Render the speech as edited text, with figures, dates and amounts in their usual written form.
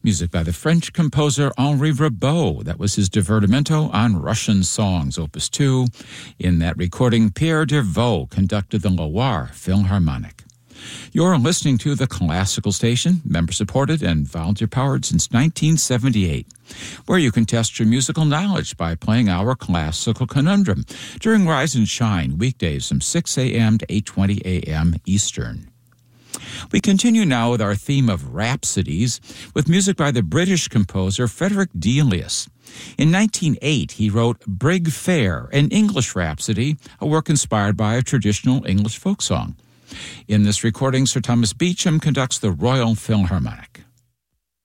Music by the French composer Henri Rabaud. That was his divertimento on Russian songs, Opus 2. In that recording, Pierre Dervaux conducted the Loire Philharmonic. You're listening to the Classical Station, member-supported and volunteer-powered since 1978, where you can test your musical knowledge by playing our Classical Conundrum during Rise and Shine, weekdays from 6 a.m. to 8:20 a.m. Eastern. We continue now with our theme of rhapsodies, with music by the British composer Frederick Delius. In 1908, he wrote Brig Fair, an English rhapsody, a work inspired by a traditional English folk song. In this recording, Sir Thomas Beecham conducts the Royal Philharmonic.